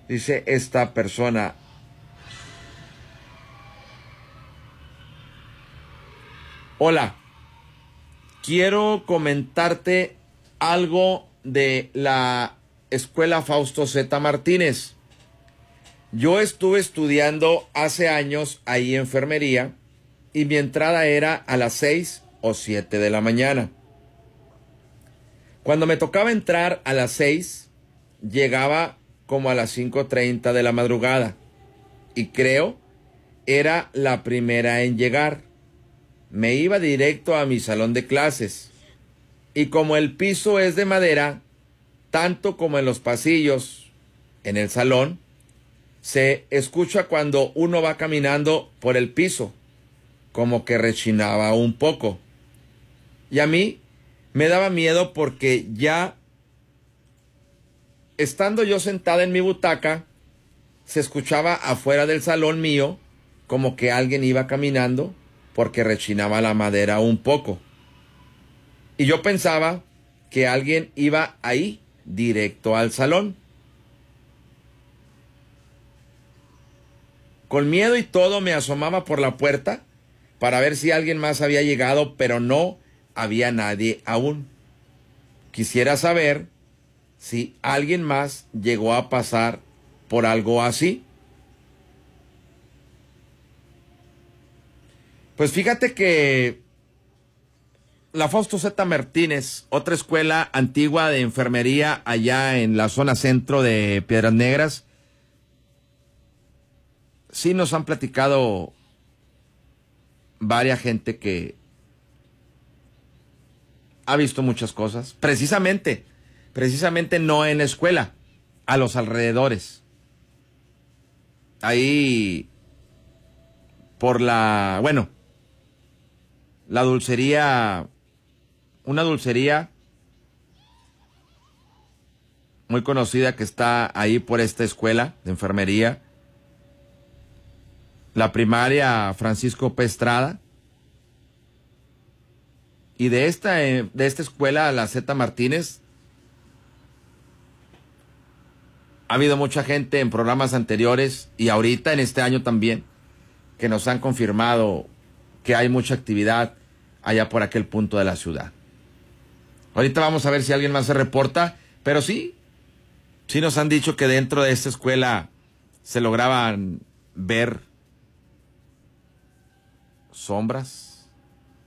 Dice esta persona: hola, quiero comentarte algo de la escuela Fausto Z. Martínez. Yo estuve estudiando hace años ahí enfermería y mi entrada era a las 6 o 7 de la mañana. Cuando me tocaba entrar a las 6, llegaba como a las 5:30 de la madrugada y creo era la primera en llegar. Me iba directo a mi salón de clases y como el piso es de madera, tanto como en los pasillos, en el salón, se escucha cuando uno va caminando por el piso, como que rechinaba un poco. Y a mí me daba miedo porque ya estando yo sentada en mi butaca, se escuchaba afuera del salón mío como que alguien iba caminando porque rechinaba la madera un poco. Y yo pensaba que alguien iba ahí, directo al salón. Con miedo y todo me asomaba por la puerta para ver si alguien más había llegado, pero no había nadie aún. Quisiera saber si alguien más llegó a pasar por algo así. Pues fíjate que la Fausto Z. Martínez, otra escuela antigua de enfermería allá en la zona centro de Piedras Negras, sí nos han platicado varias gente que ha visto muchas cosas, precisamente no en la escuela, a los alrededores. Ahí por la dulcería, una dulcería muy conocida que está ahí por esta escuela de enfermería, la primaria Francisco P. Estrada, y de esta escuela, la Z. Martínez, ha habido mucha gente en programas anteriores y ahorita en este año también que nos han confirmado que hay mucha actividad allá por aquel punto de la ciudad. Ahorita vamos a ver si alguien más se reporta, pero sí nos han dicho que dentro de esta escuela se lograban ver sombras,